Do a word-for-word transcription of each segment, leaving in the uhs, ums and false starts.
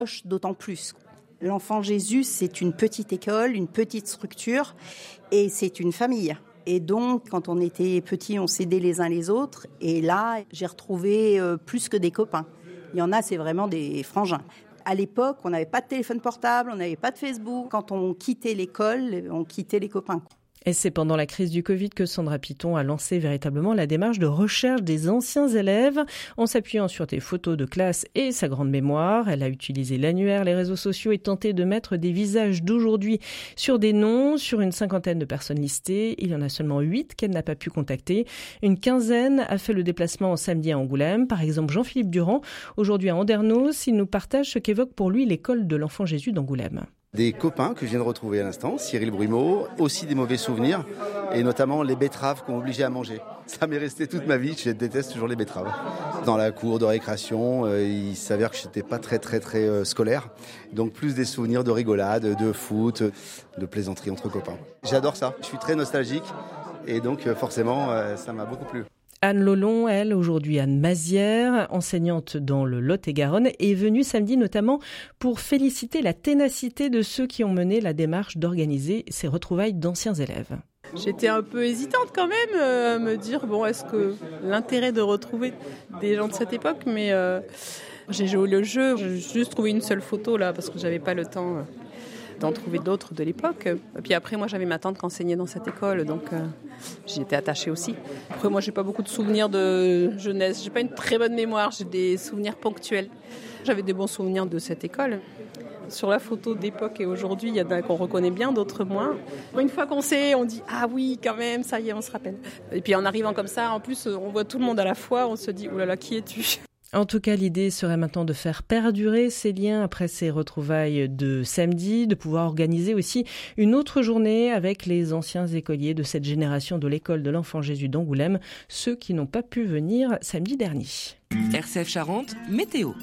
d'autant plus. L'Enfant Jésus, c'est une petite école, une petite structure et c'est une famille. Et donc, quand on était petits, on s'aidait les uns les autres. Et là, j'ai retrouvé euh, plus que des copains. Il y en a, c'est vraiment des frangins. À l'époque, on n'avait pas de téléphone portable, on n'avait pas de Facebook. Quand on quittait l'école, on quittait les copains. Et c'est pendant la crise du Covid que Sandra Piton a lancé véritablement la démarche de recherche des anciens élèves. En s'appuyant sur des photos de classe et sa grande mémoire, elle a utilisé l'annuaire, les réseaux sociaux et tenté de mettre des visages d'aujourd'hui sur des noms. Sur une cinquantaine de personnes listées, il y en a seulement huit qu'elle n'a pas pu contacter. Une quinzaine a fait le déplacement samedi à Angoulême. Par exemple, Jean-Philippe Durand, aujourd'hui à Andernos, il nous partage ce qu'évoque pour lui l'école de l'Enfant Jésus d'Angoulême. Des copains que je viens de retrouver à l'instant, Cyril Brumeau, aussi des mauvais souvenirs, et notamment les betteraves qu'on m'obligeait à manger. Ça m'est resté toute ma vie, je déteste toujours les betteraves. Dans la cour de récréation, euh, il s'avère que je n'étais pas très très très euh, scolaire, donc plus des souvenirs de rigolade, de foot, de plaisanterie entre copains. J'adore ça, je suis très nostalgique, et donc euh, forcément euh, ça m'a beaucoup plu. Anne Lolon, elle, aujourd'hui Anne Mazière, enseignante dans le Lot-et-Garonne, est venue samedi notamment pour féliciter la ténacité de ceux qui ont mené la démarche d'organiser ces retrouvailles d'anciens élèves. J'étais un peu hésitante quand même euh, à me dire, bon, est-ce que l'intérêt de retrouver des gens de cette époque, mais euh, j'ai joué le jeu, j'ai juste trouvé une seule photo là parce que j'avais pas le temps euh, d'en trouver d'autres de l'époque. Et puis après, moi, j'avais ma tante qui enseignait dans cette école, donc euh, j'y étais attachée aussi. Après, moi, j'ai pas beaucoup de souvenirs de jeunesse. J'ai pas une très bonne mémoire, j'ai des souvenirs ponctuels. J'avais des bons souvenirs de cette école. Sur la photo d'époque et aujourd'hui, il y en a qu'on reconnaît bien, d'autres moins. Une fois qu'on sait, on dit « Ah oui, quand même, ça y est, on se rappelle ». Et puis en arrivant comme ça, en plus, on voit tout le monde à la fois, on se dit « Oh là là, qui es-tu » ? En tout cas, l'idée serait maintenant de faire perdurer ces liens après ces retrouvailles de samedi, de pouvoir organiser aussi une autre journée avec les anciens écoliers de cette génération de l'école de l'Enfant Jésus d'Angoulême, ceux qui n'ont pas pu venir samedi dernier. R C F Charente, météo.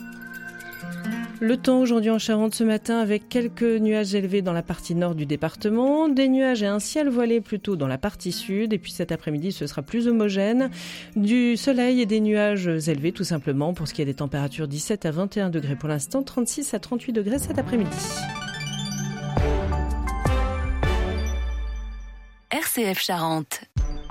Le temps aujourd'hui en Charente ce matin avec quelques nuages élevés dans la partie nord du département, des nuages et un ciel voilé plutôt dans la partie sud, et puis cet après-midi ce sera plus homogène, du soleil et des nuages élevés tout simplement pour ce qui est des températures dix-sept à vingt et un degrés pour l'instant, trente-six à trente-huit degrés cet après-midi. R C F Charente.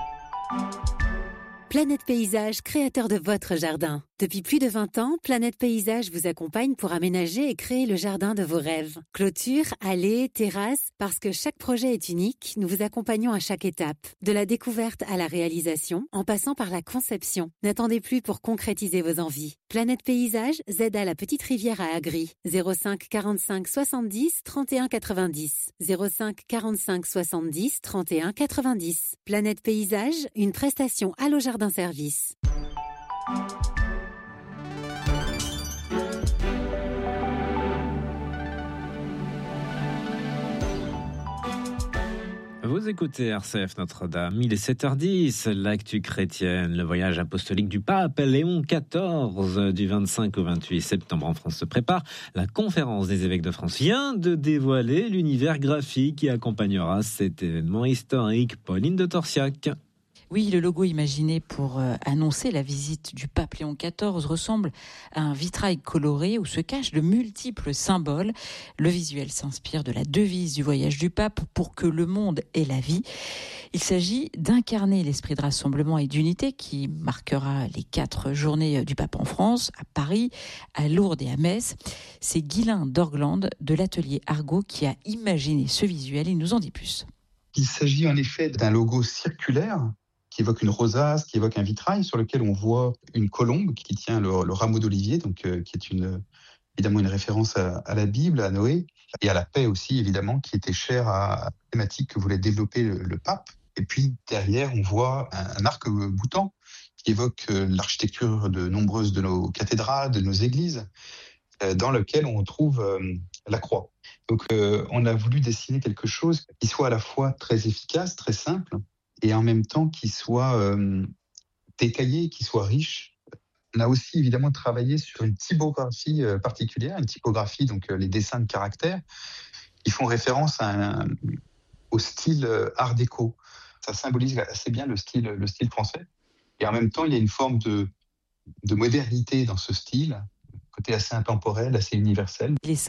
Planète Paysage, créateur de votre jardin. Depuis plus de vingt ans, Planète Paysage vous accompagne pour aménager et créer le jardin de vos rêves. Clôture, allées, terrasses, parce que chaque projet est unique, nous vous accompagnons à chaque étape. De la découverte à la réalisation, en passant par la conception. N'attendez plus pour concrétiser vos envies. Planète Paysage, Z à la Petite Rivière à Agri. zéro cinq quarante-cinq soixante-dix trente et un quatre-vingt-dix. zéro cinq quarante-cinq soixante-dix trente et un quatre-vingt-dix. Planète Paysage, une prestation Allo Jardin Service. Vous écoutez R C F Notre-Dame, il est sept heures dix, l'actu chrétienne, le voyage apostolique du pape Léon quatorze du vingt-cinq au vingt-huit septembre en France se prépare. La conférence des évêques de France vient de dévoiler l'univers graphique qui accompagnera cet événement historique. Pauline de Torsiac. Oui, le logo imaginé pour euh, annoncer la visite du pape Léon quatorze ressemble à un vitrail coloré où se cachent de multiples symboles. Le visuel s'inspire de la devise du voyage du pape pour que le monde ait la vie. Il s'agit d'incarner l'esprit de rassemblement et d'unité qui marquera les quatre journées du pape en France, à Paris, à Lourdes et à Metz. C'est Guylain d'Orglande de l'atelier Argot qui a imaginé ce visuel. Il nous en dit plus. Il s'agit en effet d'un logo circulaire qui évoque une rosace, qui évoque un vitrail sur lequel on voit une colombe qui tient le, le rameau d'olivier, donc euh, qui est une, évidemment une référence à, à la Bible, à Noé, et à la paix aussi, évidemment, qui était chère à la thématique que voulait développer le, le pape. Et puis derrière, on voit un, un arc-boutant qui évoque euh, l'architecture de nombreuses de nos cathédrales, de nos églises, euh, dans lequel on trouve euh, la croix. Donc euh, on a voulu dessiner quelque chose qui soit à la fois très efficace, très simple, et en même temps qui soit euh, détaillé, qui soit riche. On a aussi évidemment travaillé sur une typographie euh, particulière, une typographie, donc euh, les dessins de caractères, qui font référence à un, au style euh, art déco. Ça symbolise assez bien le style, le style français. Et en même temps, il y a une forme de, de modernité dans ce style, côté assez intemporel, assez universel. Les